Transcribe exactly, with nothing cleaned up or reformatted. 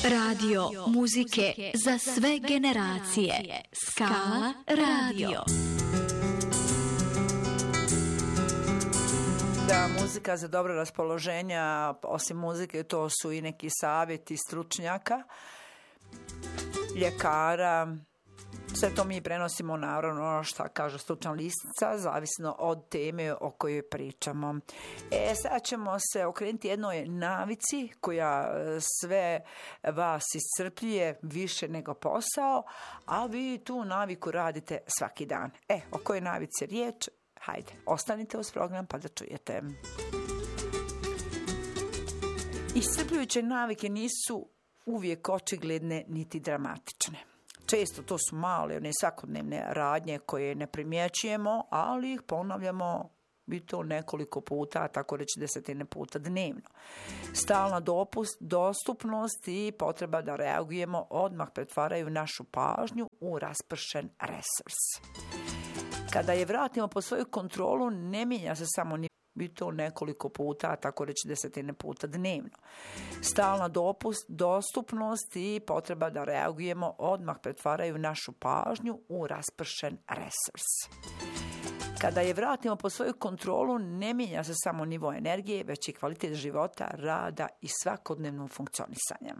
Radio muzike za sve generacije. Skala Radio. Da, muzika za dobro raspoloženja, osim muzike, to su i neki savjeti stručnjaka, ljekara. Sve to mi prenosimo, naravno, ono što kaže stručna listica, zavisno od teme o kojoj pričamo. E, sad ćemo se okrenuti jednoj navici koja sve vas iscrpljuje više nego posao, a vi tu naviku radite svaki dan. E, o kojoj navici je riječ? Hajde, ostanite uz program pa da čujete. Iscrpljujuće navike nisu uvijek očigledne niti dramatične. Često to su male, one svakodnevne radnje koje ne primjećujemo, ali ih ponavljamo i to nekoliko puta, tako reći desetine puta dnevno. Stalna dopust, dostupnost i potreba da reagujemo odmah pretvaraju našu pažnju u raspršen resurs. Kada je vratimo pod svoju kontrolu, ne mijenja se samo ni i to nekoliko puta, tako reći desetine puta dnevno. Stalna dopust, dostupnost i potreba da reagujemo odmah pretvaraju našu pažnju u raspršen resurs. Kada je vratimo pod svoju kontrolu, ne mijenja se samo nivo energije, već i kvalitet života, rada i svakodnevnog funkcionisanja.